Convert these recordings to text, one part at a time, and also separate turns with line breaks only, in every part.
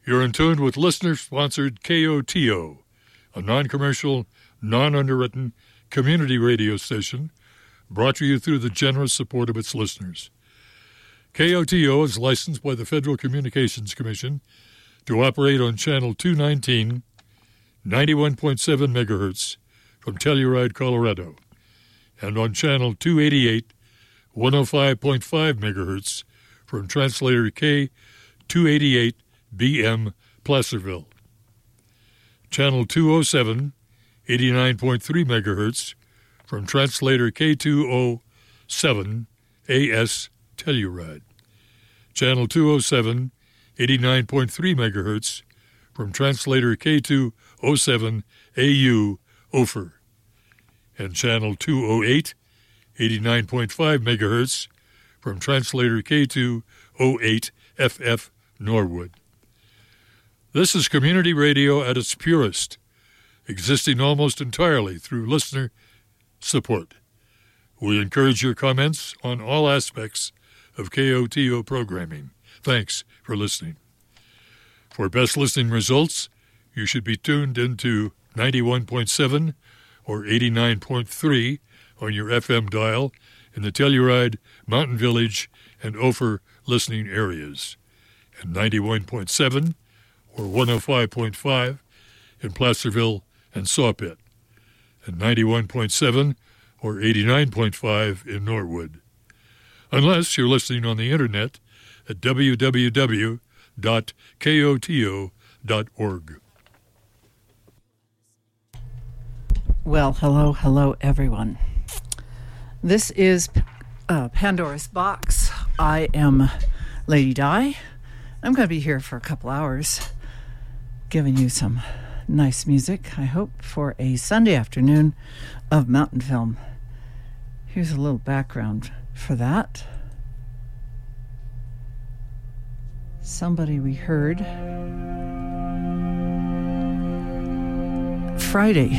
You're in tune with listener-sponsored KOTO, a non-commercial, non-underwritten community radio station brought to you through the generous support of its listeners. KOTO is licensed by the Federal Communications Commission to operate on Channel 219, 91.7 megahertz from Telluride, Colorado, and on Channel 288, 105.5 megahertz from translator K288BM Placerville. Channel 207, 89.3 megahertz from translator K207AS Telluride. Channel 207, 89.3 megahertz from translator K207AU Ophir. And Channel 208, 89.5 megahertz from translator K208FF Norwood. This is community radio at its purest, existing almost entirely through listener support. We encourage your comments on all aspects of KOTO programming. Thanks for listening. For best listening results, you should be tuned into 91.7 or 89.3 on your FM dial in the Telluride, Mountain Village, and Ophir listening areas, and 91.7 or 105.5 in Placerville and Sawpit, and 91.7 or 89.5 in Norwood. Unless you're listening on the internet at www.koto.org.
Well, hello, everyone. This is Pandora's Box. I am Lady Di. I'm going to be here for a couple hours giving you some nice music, I hope, for a Sunday afternoon of mountain film. Here's a little background for that. Somebody we heard Friday,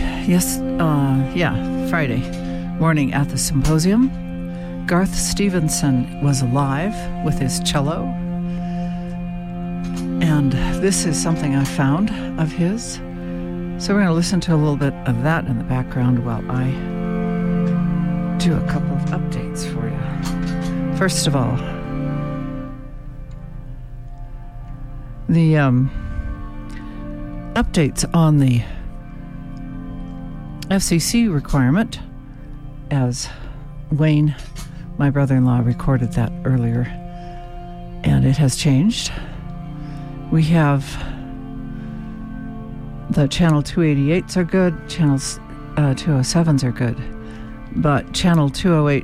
Friday morning at the symposium. Garth Stevenson was alive with his cello, and this is something I found of his. So we're going to listen to a little bit of that in the background while I do a couple of updates for you. First of all, the updates on the FCC requirement, as Wayne, my brother-in-law, recorded that earlier, and it has changed. We have the channel 288s are good, channels 207s are good, but channel 208,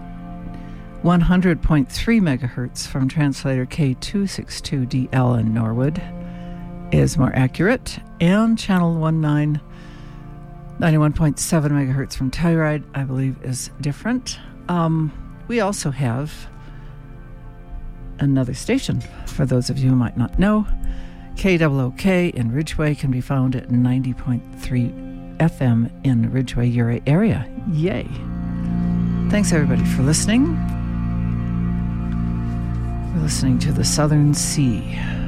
100.3 megahertz from translator K262DL in Norwood is more accurate, and channel 91.7 megahertz from Telluride, I believe, is different. We also have another station, for those of you who might not know. KOOK in Ridgeway can be found at 90.3 FM in Ridgeway, Uray area. Yay! Thanks, everybody, for listening. We're listening to the Southern Sea.